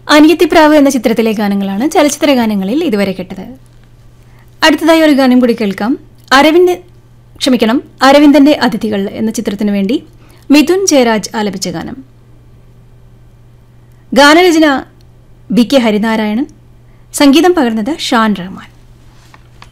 അനിയത്തിപ്രാവ് എന്ന ചിത്രത്തിലെ ഗാനങ്ങളാണ് ചലച്ചിത്ര ഗാനങ്ങളിൽ ഇതുവരെ കേട്ടത്. അടുത്തതായി ഒരു ഗാനം കൂടി കേൾക്കാം. അരവിന്ദന്റെ അതിഥികൾ എന്ന ചിത്രത്തിനു വേണ്ടി മിഥുൻ ജയരാജ് ആലപിച്ച ഗാനം. ഗാനരചന BK ഹരിനാരായണൻ, സംഗീതം പകർന്നത് ഷാൻ റഹ്മാൻ.